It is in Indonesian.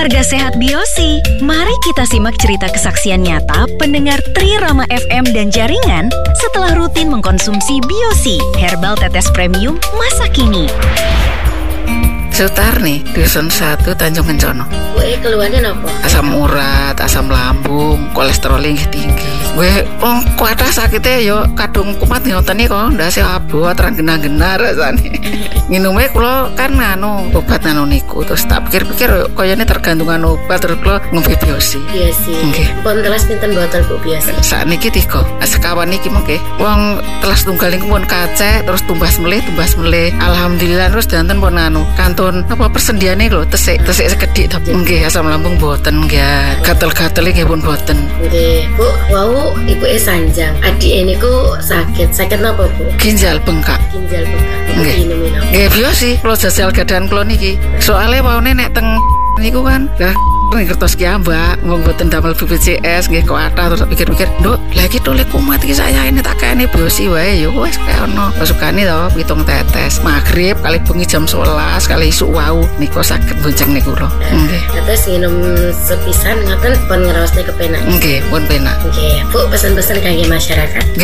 Keluarga Sehat Biosi, mari kita simak cerita kesaksian nyata pendengar Tri Rama FM dan jaringan setelah rutin mengkonsumsi Biosi, herbal tetes premium masa kini. Sutar nih, Dusun 1 Tanjung Kencono. Gue keluarnya apa? Asam urat, asam lambung, kolesterolnya tinggi. Gue kuatah sakitnya yo kadung kumat ngoten iki kok ndase abot terang genah-genah rasane. Nginumnya kula kan obat niku terus tak pikir-pikir koyone tergantungan obat terus kula ngombe Biosi. Iya sih. Nggih. Pun telas pinten botol Bu Biosi? Sakniki 3. Sekawan niki mengke. Wong telas tunggal niku pun kacek terus tumbas melih. Alhamdulillah terus danten pun kantun apa persendiane lho tesik sekedhik tapi nggih asam lambung boten nggih. Gatel-gatel nggih pun boten. Nggih, Bu. Wau ibu sanjang. Adik niku sakit napa Bu? Ginjal bengkak. Ginjal bengkak. Minum. Nggih Biosi, kula jajal gadahan kula niki. Soale waune nek teng niku kan lah ngertos ki Mbak, wong boten damel BPJS nggih kuatah terus pikir-pikir, "Nduk, lha iki tole kumat iki saya ini tak kene Biosi wae ya wis kaya ono." Pasukane to 7 tetes. Magrib kali bengi jam 11 kali isuk wau niku saged bonceng niku lho. Nggih. Terus minum sepisan ngaten pun ngraosne kepenak. Nggih, pun penak. Nggih, Bu pesan-pesan kangge masyarakat.